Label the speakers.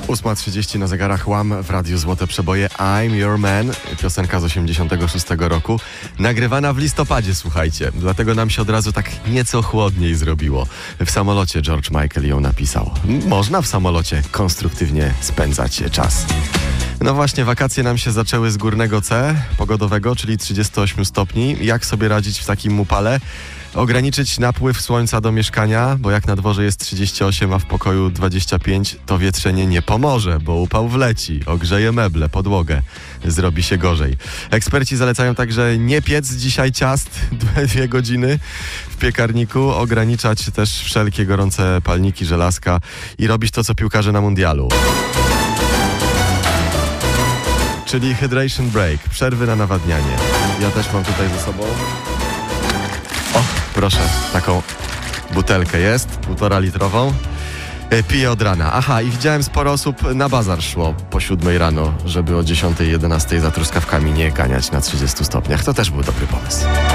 Speaker 1: 8:30 na zegarach Łam w Radiu Złote Przeboje. I'm Your Man, piosenka z 86 roku, nagrywana w listopadzie, słuchajcie. Dlatego nam się od razu tak nieco chłodniej zrobiło. W samolocie George Michael ją napisał. Można w samolocie konstruktywnie spędzać czas. No właśnie, wakacje nam się zaczęły z górnego C pogodowego, czyli 38 stopni. Jak sobie radzić w takim upale? Ograniczyć napływ słońca do mieszkania, bo jak na dworze jest 38, a w pokoju 25, to wietrzenie nie pomoże, bo upał wleci, ogrzeje meble, podłogę, zrobi się gorzej. Eksperci zalecają także nie piec dzisiaj ciast 2 godziny w piekarniku, ograniczać też wszelkie gorące palniki, żelazka i robić to, co piłkarze na mundialu. Czyli hydration break, przerwy na nawadnianie. Ja też mam tutaj ze sobą... O, proszę, taką butelkę jest, 1,5 litrową. Piję od rana. Aha, i widziałem, sporo osób na bazar szło po 7 rano, żeby o 10, 11 za truskawkami nie ganiać na 30 stopniach. To też był dobry pomysł.